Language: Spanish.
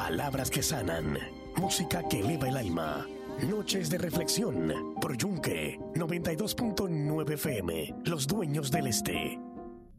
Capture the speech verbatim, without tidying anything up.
Palabras que sanan. Música que eleva el alma. Noches de reflexión. Por Yunque noventa y dos punto nueve F M. Los dueños del este.